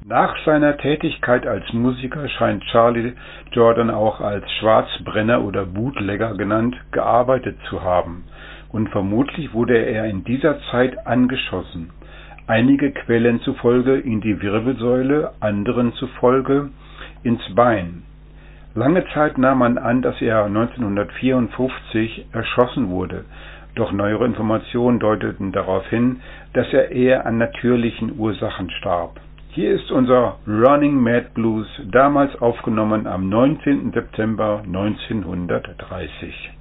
Nach seiner Tätigkeit als Musiker scheint Charlie Jordan auch als Schwarzbrenner oder Bootlegger genannt gearbeitet zu haben, und vermutlich wurde er in dieser Zeit angeschossen, einige Quellen zufolge in die Wirbelsäule, anderen zufolge ins Bein. Lange Zeit nahm man an, dass er 1954 erschossen wurde, doch neuere Informationen deuteten darauf hin, dass er eher an natürlichen Ursachen starb. Hier ist unser Running Mad Blues, damals aufgenommen am 19. September 1930.